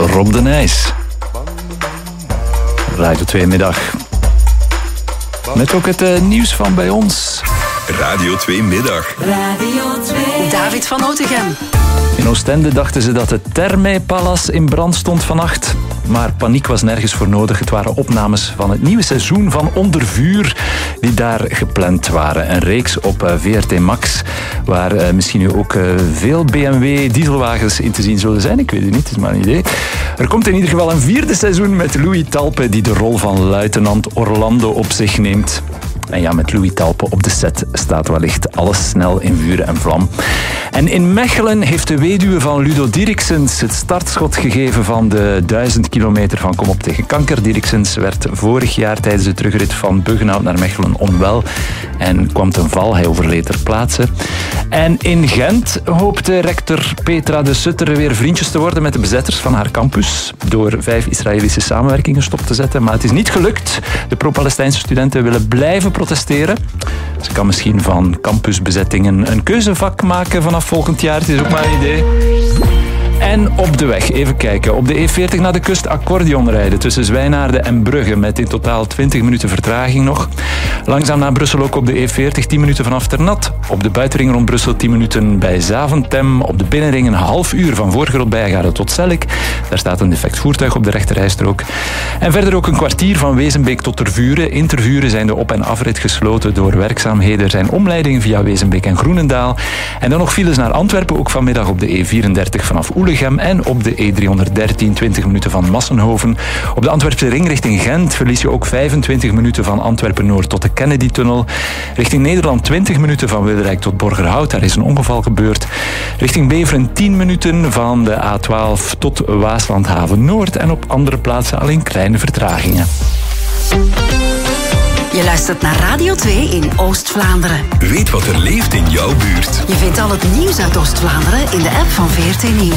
Rob de Nijs. Radio 2 middag. Met ook het nieuws van bij ons. Radio 2 middag. Radio 2. David van Otegem. In Oostende dachten ze dat het Thermae-palace in brand stond vannacht. Maar paniek was nergens voor nodig. Het waren opnames van het nieuwe seizoen van Onder Vuur die daar gepland waren. Een reeks op VRT Max, waar misschien nu ook veel BMW dieselwagens in te zien zullen zijn. Ik weet het niet, het is maar een idee. Er komt in ieder geval een 4e seizoen met Louis Talpe, die de rol van luitenant Orlando op zich neemt. En ja, met Louis Talpe op de set staat wellicht alles snel in vuur en vlam. En in Mechelen heeft de weduwe van Ludo Dirksens het startschot gegeven van de 1000 kilometer van Kom op tegen kanker. Dirksens werd vorig jaar tijdens de terugrit van Buggenhout naar Mechelen onwel en kwam ten val. Hij overleed ter plaatse. En in Gent hoopte rector Petra de Sutter weer vriendjes te worden met de bezetters van haar campus door 5 Israëlische samenwerkingen stop te zetten. Maar het is niet gelukt. De pro-Palestijnse studenten willen blijven protesteren. Ze kan misschien van campusbezettingen een keuzevak maken vanaf volgend jaar. Het is ook maar een idee. En op de weg, even kijken. Op de E40 naar de kust accordeon rijden tussen Zwijnaarden en Brugge met in totaal 20 minuten vertraging nog. Langzaam naar Brussel ook op de E40 10 minuten vanaf Ternat. Op de buitenring rond Brussel 10 minuten bij Zaventem. Op de binnenring een half uur van Voorgerot-Bijgaarden tot Zellik. Daar staat een defect voertuig op de rechterrijstrook. En verder ook een kwartier van Wezenbeek tot Tervuren. In Tervuren zijn de op- en afrit gesloten door werkzaamheden. Er zijn omleidingen via Wezenbeek en Groenendaal. En dan nog files naar Antwerpen, ook vanmiddag op de E34 vanaf Oelegem en op de E313 20 minuten van Massenhoven. Op de Antwerpse ring richting Gent verlies je ook 25 minuten van Antwerpen-Noord tot de Kennedy-tunnel. Richting Nederland 20 minuten van Wilderijk tot Borgerhout. Daar is een ongeval gebeurd. Richting Beveren 10 minuten van de A12 tot Waaslandhaven-Noord. En op andere plaatsen alleen kleine vertragingen. Je luistert naar Radio 2 in Oost-Vlaanderen. Weet wat er leeft in jouw buurt. Je vindt al het nieuws uit Oost-Vlaanderen in de app van VRT Nieuws.